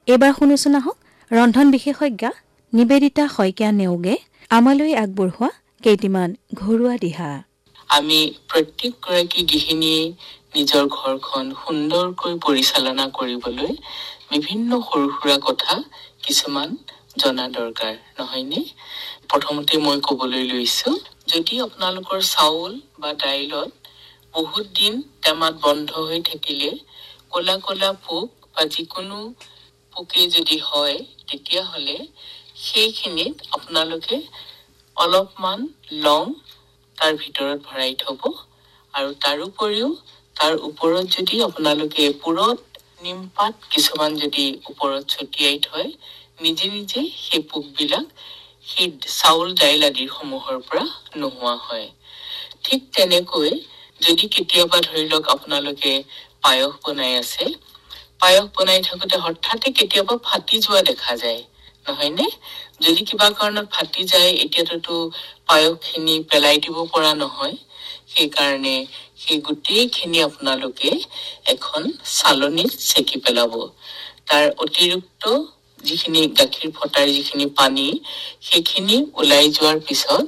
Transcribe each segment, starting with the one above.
এবাৰ শুনোচোন আহক ৰন্ধন বিশেষজ্ঞা নিবেদিতা শইকীয়া নেওগে আমালৈ আগবঢ়োৱা কেইটিমান ঘৰুৱা দিহা। আমি প্ৰত্যেকগৰাকী গৃহিণীয়ে নিজৰ ঘৰখন সুন্দৰকৈ পৰিচালনা কৰিবলৈ বিভিন্ন সৰু সুৰা কথা কিছুমান জনা দৰকাৰ, নহয়নে? প্ৰথমতে মই ক'বলৈ লৈছো, যদি আপোনালোকৰ চাউল বা দাইলত বহুত দিন টেমাত বন্ধ হৈ থাকিলে ক'লা ক'লা পোক বা যিকোনো পোকে যদি হয়, তেতিয়াহ'লে সেইখিনিত আপোনালোকে অলপমান লং তাৰ ভিতৰত ভৰাই থব। আৰু তাৰোপৰিও তাৰ ওপৰত যদি আপোনালোকে পুৰত নিমপাত কিছুমান যদি ওপৰত ছটিয়াই থয়, নিজে নিজে সেই পোকবিলাক সেই চাউল দাইল আদিৰ সমূহৰ পৰা নোহোৱা হয়। ঠিক তেনেকৈ যদি কেতিয়াবা ধৰি লওক আপোনালোকে পায়স বনাই আছে, পায়স বনাই থাকোতে হঠাতে কেতিয়াবা ফাটি যোৱা দেখা যায়, নহয়নে? যদি কিবা কাৰণত ফাটি যায়, এতিয়াতো পায়সখিনি পেলাই দিব পৰা নহয়। সেইকাৰণে সেই গোটেইখিনি আপোনালোকে এখন চালনীত চেকি পেলাব। তাৰ অতিৰিক্ত যিখিনি গাখীৰ ফটাৰ যিখিনি পানী, সেইখিনি ওলাই যোৱাৰ পিছত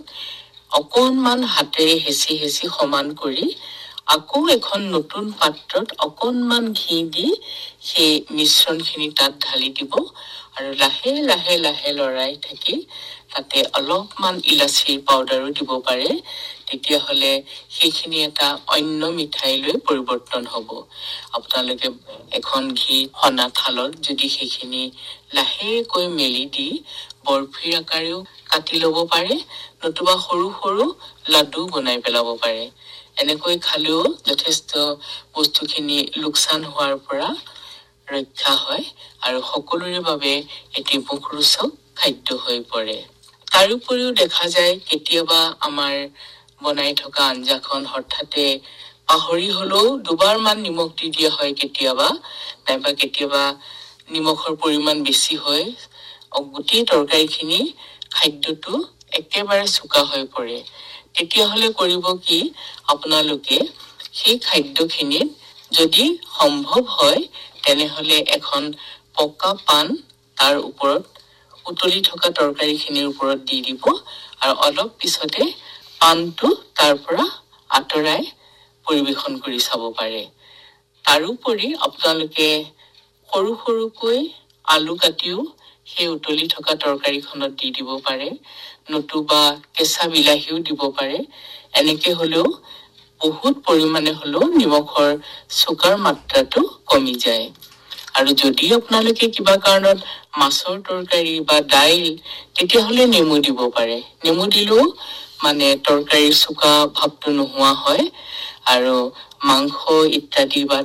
অকণমান হাতেৰে হেঁচি হেঁচি সমান কৰি আকৌ এখন নতুন পাত্ৰত অকণমান ঘি দি সেই মিশ্ৰণখিনি তাত ঢালি দিব আৰু লাহে লাহে লাহে লৰাই থাকি তাতে অলপমান ইলাচিৰ পাউডাৰো দিব পাৰে। তেতিয়াহ'লে সেইখিনি এটা অন্য মিঠাইলৈ পৰিৱৰ্তন হ'ব। আপোনালোকে এখন ঘি সনা থালত যদি সেইখিনি লাহেকৈ মেলি দি বৰফিৰ আকাৰেও কাটি ল'ব পাৰে, নতুবা সৰু সৰু লাডু বনাই পেলাব পাৰে। এনেকৈ খালেও যথেষ্ট বস্তুখিনি লোকচান হোৱাৰ পৰা ৰক্ষা হয় আৰু সকলোৰে বাবে এটি মুখৰোচক খাদ্য হৈ পৰে। তাৰোপৰিও দেখা যায় কেতিয়াবা আমাৰ বনাই থকা আঞ্জাখন হঠাতে পাহৰি হলেও দুবাৰমান নিমখ দি দিয়া হয় কেতিয়াবা, নাইবা কেতিয়াবা নিমখৰ পৰিমাণ বেছি হয়, গোটেই তৰকাৰীখিনি খাদ্যটো একেবাৰে চোকা হৈ পৰে। তেতিয়াহ'লে কৰিব কি, আপোনালোকে সেই খাদ্যখিনিত যদি সম্ভৱ হয় তেনেহ'লে এখন পকা পাণ তাৰ ওপৰত উতলি থকা তৰকাৰীখিনিৰ ওপৰত দি দিব আৰু অলপ পিছতে পাণটো তাৰ পৰা আঁতৰাই পৰিৱেশন কৰি চাব পাৰে। তাৰোপৰি আপোনালোকে সৰু সৰুকৈ আলু কাটিও সেই উতলি থকা তৰকাৰীখনত দি দিব পাৰে, নতুবা কেঁচা বিলাহীও দিব পাৰে। এনেকে হলেও বহুত পৰিমাণে হলেও নিমখৰ চুকাৰ মাত্ৰাটো কমি যায়। আৰু যদি আপোনালোকে কিবা কাৰণত মাছৰ তৰকাৰী বা দাইল, তেতিয়াহ'লে নেমু দিব পাৰে। নেমু দিলেও মানে তৰকাৰীৰ চুকা ভাৱটো নোহোৱা হয় আৰু মাংস ইত্যাদি বা